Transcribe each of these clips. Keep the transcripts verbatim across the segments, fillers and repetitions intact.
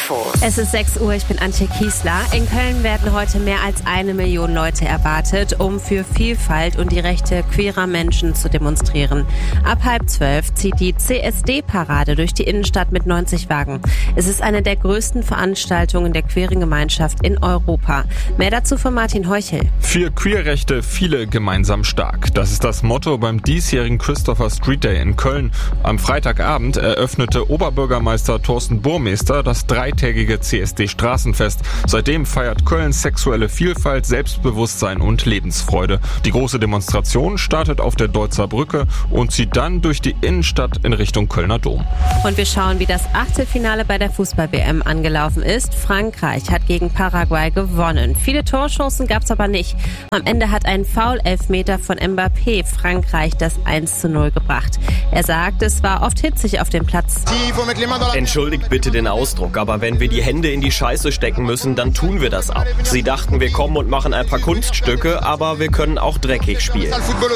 Infos. Es ist sechs Uhr, ich bin Antje Kiesler. In Köln werden heute mehr als eine Million Leute erwartet, um für Vielfalt und die Rechte queerer Menschen zu demonstrieren. Ab halb zwölf zieht die C S D-Parade durch die Innenstadt mit neunzig Wagen. Es ist eine der größten Veranstaltungen der queeren Gemeinschaft in Europa. Mehr dazu von Martin Heuchel. Für Queerrechte viele gemeinsam stark. Das ist das Motto beim diesjährigen Christopher Street Day in Köln. Am Freitagabend eröffnete Oberbürgermeister Thorsten Burmester das dreitägige C S D-Straßenfest. Seitdem feiert Köln sexuelle Vielfalt, Selbstbewusstsein und Lebensfreude. Die große Demonstration startet auf der Deutzer Brücke und zieht dann durch die Innenstadt in Richtung Kölner Dom. Und wir schauen, wie das Achtelfinale bei der Fußball-W M angelaufen ist. Frankreich hat gegen Paraguay gewonnen. Viele Torchancen gab es aber nicht. Am Ende hat ein Foul-Elfmeter von Mbappé Frankreich das eins zu null gebracht. Er sagt, es war oft hitzig auf dem Platz. Entschuldigt bitte den Ausdruck, aber wenn wir die Hände in die Scheiße stecken müssen, dann tun wir das ab. Sie dachten, wir kommen und machen ein paar Kunststücke, aber wir können auch dreckig spielen.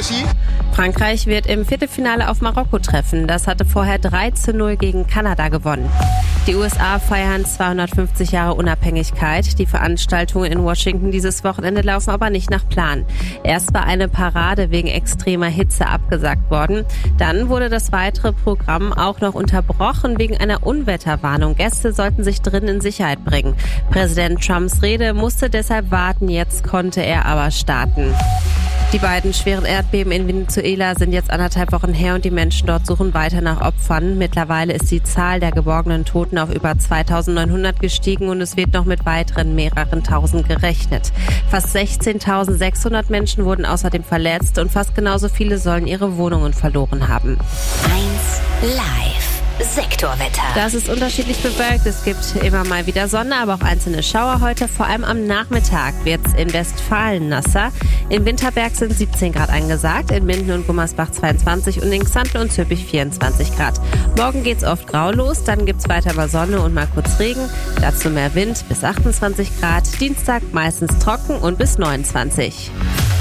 Frankreich wird im Viertelfinale auf Marokko treffen. Das hatte vorher drei zu null gegen Kanada gewonnen. Die U S A feiern zweihundertfünfzig Jahre Unabhängigkeit. Die Veranstaltungen in Washington dieses Wochenende laufen aber nicht nach Plan. Erst war eine Parade wegen extremer Hitze abgesagt worden. Dann wurde das weitere Programm auch noch unterbrochen wegen einer Unwetterwarnung. Gäste sollten sich drin in Sicherheit bringen. Präsident Trumps Rede musste deshalb warten. Jetzt konnte er aber starten. Die beiden schweren Erdbeben in Venezuela sind jetzt anderthalb Wochen her und die Menschen dort suchen weiter nach Opfern. Mittlerweile ist die Zahl der geborgenen Toten auf über zweitausendneunhundert gestiegen und es wird noch mit weiteren mehreren tausend gerechnet. Fast sechzehntausendsechshundert Menschen wurden außerdem verletzt und fast genauso viele sollen ihre Wohnungen verloren haben. eins Live. Sektorwetter. Das ist unterschiedlich bewölkt. Es gibt immer mal wieder Sonne, aber auch einzelne Schauer heute. Vor allem am Nachmittag wird es in Westfalen nasser. In Winterberg sind siebzehn Grad angesagt, in Minden und Gummersbach zweiundzwanzig und in Xanten und Zülpich vierundzwanzig Grad. Morgen geht's oft grau los, dann gibt's weiter mal Sonne und mal kurz Regen. Dazu mehr Wind bis achtundzwanzig Grad. Dienstag meistens trocken und bis neunundzwanzig.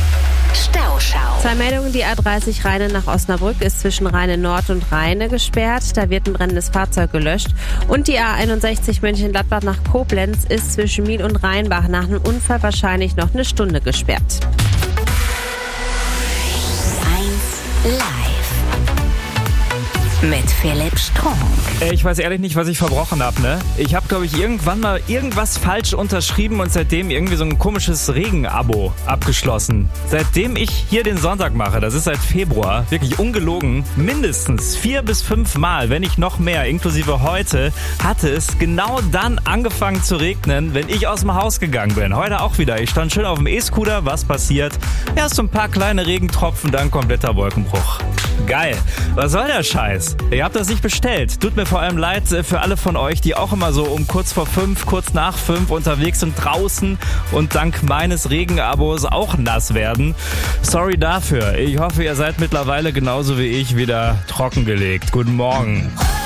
Stauschau. Zwei Meldungen, die A dreißig Rheine nach Osnabrück ist zwischen Rheine Nord und Rheine gesperrt. Da wird ein brennendes Fahrzeug gelöscht. Und die A einundsechzig Mönchengladbach nach Koblenz ist zwischen Miel und Rheinbach nach einem Unfall wahrscheinlich noch eine Stunde gesperrt. eins Live. Mit Philipp Strunk. Ich weiß ehrlich nicht, was ich verbrochen habe, ne? Ich habe, glaube ich, irgendwann mal irgendwas falsch unterschrieben und seitdem irgendwie so ein komisches Regen-Abo abgeschlossen. Seitdem ich hier den Sonntag mache, das ist seit Februar, wirklich ungelogen, mindestens vier bis fünf Mal, wenn nicht noch mehr, inklusive heute, hatte es genau dann angefangen zu regnen, wenn ich aus dem Haus gegangen bin. Heute auch wieder. Ich stand schön auf dem E-Scooter, was passiert? Erst so ein paar kleine Regentropfen, dann kompletter Wolkenbruch. Geil. Was soll der Scheiß? Ihr habt das nicht bestellt. Tut mir vor allem leid für alle von euch, die auch immer so um kurz vor fünf, kurz nach fünf unterwegs sind draußen und dank meines Regenabos auch nass werden. Sorry dafür. Ich hoffe, ihr seid mittlerweile genauso wie ich wieder trockengelegt. Guten Morgen.